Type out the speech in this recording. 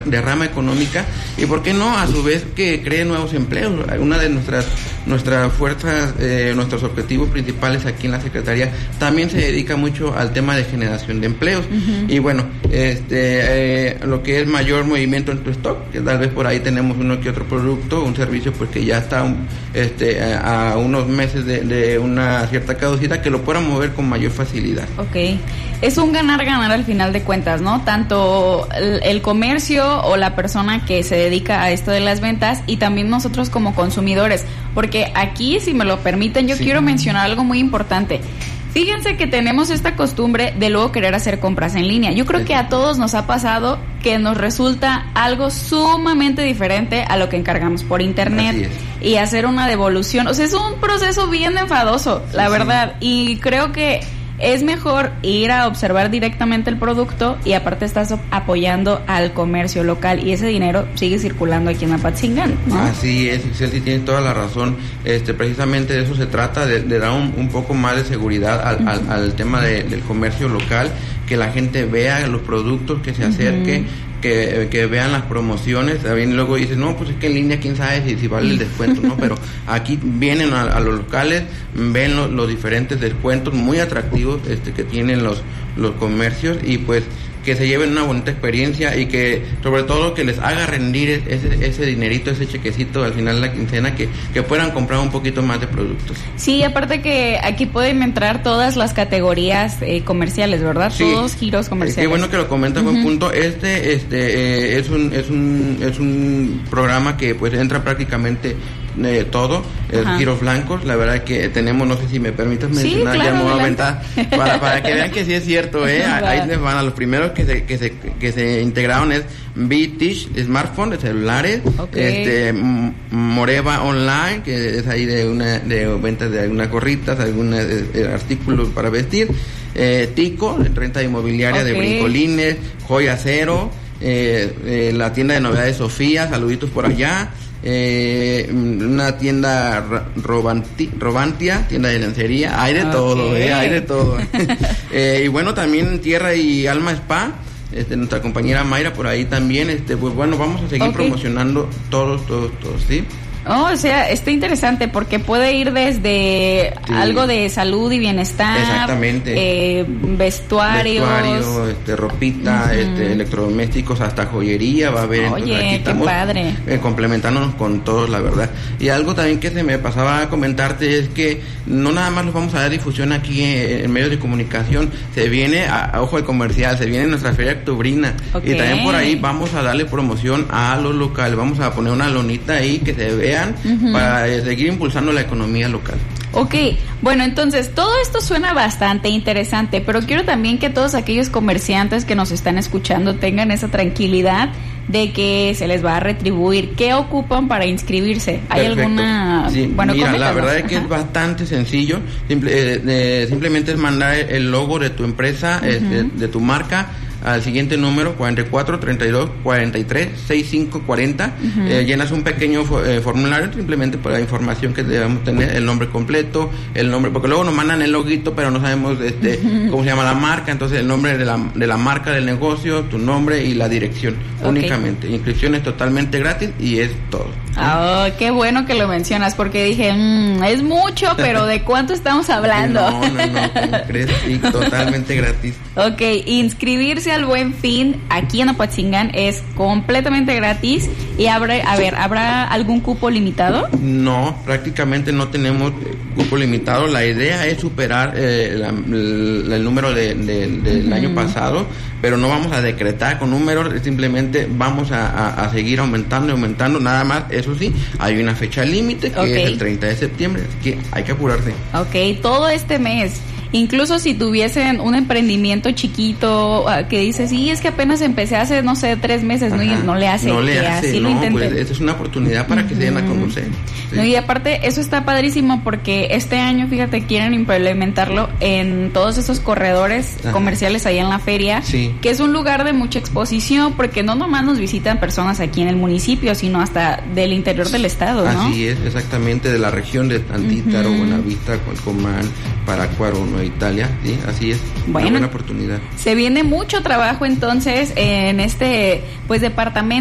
derrama económica y por qué no a su vez que cree nuevos empleos. Una de nuestras fuerzas, nuestros objetivos principales aquí en la Secretaría también se dedica mucho al tema de generación de empleos. Y bueno, lo que es mayor movimiento en tu stock, que tal vez por ahí tenemos uno que otro producto, un servicio pues que ya está a unos meses de una cierta caducidad, que lo puedan mover con mayor facilidad. Ok, es un ganar-ganar al final de cuentas, ¿no? Tanto el comercio o la persona que se dedica a esto de las ventas y también nosotros como consumidores, porque aquí, si me lo permiten, yo quiero mencionar algo muy importante. Fíjense que tenemos esta costumbre de luego querer hacer compras en línea. Yo creo que a todos nos ha pasado que nos resulta algo sumamente diferente a lo que encargamos por internet y hacer una devolución. O sea, es un proceso bien enfadoso, la verdad, y creo que es mejor ir a observar directamente el producto y aparte estás apoyando al comercio local y ese dinero sigue circulando aquí en Apatzingán, ¿no? Así es, Ixel, tiene toda la razón. Precisamente de eso se trata, de dar un poco más de seguridad al tema del comercio local, que la gente vea los productos, que se acerque, que vean las promociones. También luego dices, no, pues es que en línea quién sabe si vale el descuento, ¿no? Pero aquí vienen a los locales, ven los diferentes descuentos muy atractivos que tienen los comercios y pues que se lleven una bonita experiencia y que sobre todo que les haga rendir ese dinerito, ese chequecito al final de la quincena, que puedan comprar un poquito más de productos. Sí, aparte que aquí pueden entrar todas las categorías comerciales, ¿verdad? Sí. Todos giros comerciales. Qué bueno que lo comentas, buen punto. Es un programa que pues entra prácticamente todo, giros blancos. La verdad que tenemos, no sé si me permitas mencionar, claro, ya me voy a aventar para que vean que sí es cierto, ahí les van a los primeros que se integraron es Bitish, smartphone, de celulares, Moreva Online, que es ahí de ventas de algunas gorritas, algunos artículos para vestir, Tico, de renta inmobiliaria, de brincolines, Joya Cero, la tienda de novedades Sofía, saluditos por allá, una tienda Robantia, tienda de lencería, hay de todo, hay de todo. Y bueno, también Tierra y Alma Spa, nuestra compañera Mayra por ahí también, pues bueno, vamos a seguir promocionando todos, ¿sí? O sea, está interesante porque puede ir desde algo de salud y bienestar, exactamente, vestuario, ropita, electrodomésticos, hasta joyería va a haber. Oye, aquí estamos, qué padre, complementándonos con todos, la verdad. Y algo también que se me pasaba a comentarte es que no nada más nos vamos a dar difusión aquí en medios de comunicación, se viene a ojo de comercial, se viene nuestra feria octubrina, y también por ahí vamos a darle promoción a los locales, vamos a poner una lonita ahí que se vea para seguir impulsando la economía local. Ok, bueno, entonces todo esto suena bastante interesante, pero quiero también que todos aquellos comerciantes que nos están escuchando tengan esa tranquilidad de que se les va a retribuir. ¿Qué ocupan para inscribirse? ¿Hay alguna...? Sí, bueno, mira, la verdad es que es bastante sencillo. Simplemente es mandar el logo de tu empresa, de tu marca, al siguiente número, 44 32 43 65 40. Llenas un pequeño formulario simplemente por la información que debemos tener, el nombre completo, el nombre, porque luego nos mandan el loguito pero no sabemos cómo se llama la marca, entonces el nombre de la marca del negocio, tu nombre y la dirección, únicamente. Inscripción es totalmente gratis y es todo. Oh, qué bueno que lo mencionas, porque dije, es mucho, pero ¿de cuánto estamos hablando? No, ¿cómo crees? Sí, totalmente gratis. Ok, inscribirse al Buen Fin aquí en Apatzingán es completamente gratis. Y ¿habrá algún cupo limitado? No, prácticamente no tenemos cupo limitado. La idea es superar el número del año pasado, pero no vamos a decretar con números, simplemente vamos a seguir aumentando, nada más. Eso sí, hay una fecha límite que es el 30 de septiembre, así que hay que apurarse. Ok, todo este mes. Incluso si tuviesen un emprendimiento chiquito que dice, sí, es que apenas empecé hace, no sé, 3 meses, no le hace, así lo intenten. Pues esta es una oportunidad para que se den a conocer. Sí. No, y aparte, eso está padrísimo porque este año, fíjate, quieren implementarlo en todos esos corredores comerciales ahí en la feria, que es un lugar de mucha exposición, porque no nomás nos visitan personas aquí en el municipio, sino hasta del interior del estado, ¿no? Así es, exactamente, de la región de Antítaro, Buenavista, Cualcomán, Parácuaro, Nueva Italia, ¿sí? Así es, bueno, una buena oportunidad. Se viene mucho trabajo entonces en este, pues, departamento